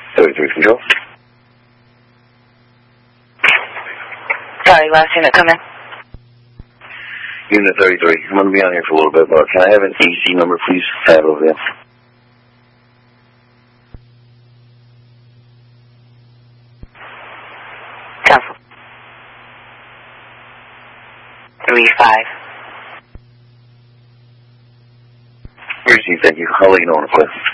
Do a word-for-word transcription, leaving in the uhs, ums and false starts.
thirty-three control. Sorry, last unit, come in. Unit thirty-three, I'm going to be on here for a little bit, but can I have an A C number, please? I have it over there. Cancel. Three five. Received, thank you. I'll let you know when it's clear.